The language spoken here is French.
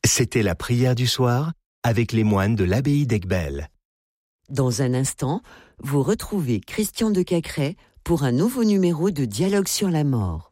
C'était la prière du soir avec les moines de l'abbaye d'Aiguebelle. Dans un instant, vous retrouvez Christian de Cacrès pour un nouveau numéro de Dialogue sur la mort.